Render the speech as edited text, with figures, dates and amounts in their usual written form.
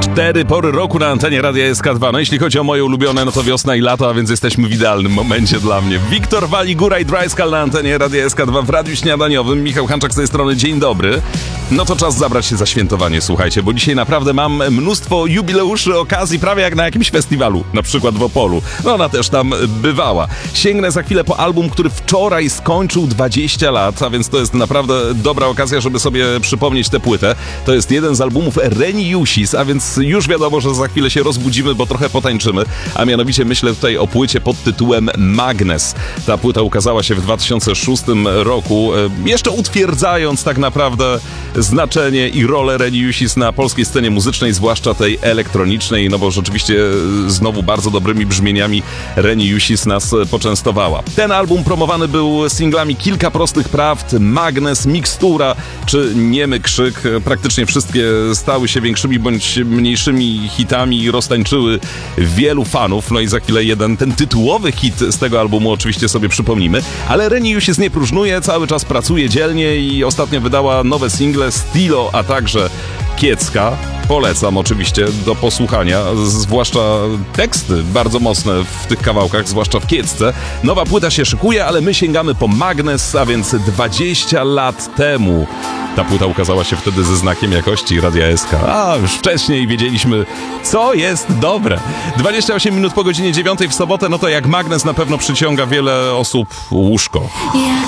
4 pory roku na antenie Radia SK2. No jeśli chodzi o moje ulubione, no to wiosna i lato, a więc jesteśmy w idealnym momencie dla mnie. Wiktor Waligura i Dryskal na antenie Radia SK2 w Radiu Śniadaniowym. Michał Hanczak z tej strony, dzień dobry. No to czas zabrać się za świętowanie, słuchajcie, bo dzisiaj naprawdę mam mnóstwo jubileuszy, okazji, prawie jak na jakimś festiwalu, na przykład w Opolu. No ona też tam bywała. Sięgnę za chwilę po album, który wczoraj skończył 20 lat, a więc to jest naprawdę dobra okazja, żeby sobie przypomnieć tę płytę. To jest jeden z albumów Reniusis, a więc już wiadomo, że za chwilę się rozbudzimy, bo trochę potańczymy, a mianowicie myślę tutaj o płycie pod tytułem Magnes. Ta płyta ukazała się w 2006 roku, jeszcze utwierdzając tak naprawdę znaczenie i rolę Reniusis na polskiej scenie muzycznej, zwłaszcza tej elektronicznej, no bo rzeczywiście znowu bardzo dobrymi brzmieniami Reniusis nas poczęstowała. Ten album promowany był singlami Kilka prostych prawd, Magnes, Mikstura czy Niemy krzyk. Praktycznie wszystkie stały się większymi bądź mniejszymi hitami i roztańczyły wielu fanów. No i za chwilę ten tytułowy hit z tego albumu oczywiście sobie przypomnimy. Ale Reniusis nie próżnuje, cały czas pracuje dzielnie i ostatnio wydała nowe single Stilo, a także Kiecka. Polecam oczywiście do posłuchania, zwłaszcza teksty bardzo mocne w tych kawałkach, zwłaszcza w Kiecce. Nowa płyta się szykuje, ale my sięgamy po Magnes, a więc 20 lat temu. Ta płyta ukazała się wtedy ze znakiem jakości Radia SK. A już wcześniej wiedzieliśmy, co jest dobre. 28 minut po godzinie 9 w sobotę, no to jak Magnes na pewno przyciąga wiele osób łóżko. Jak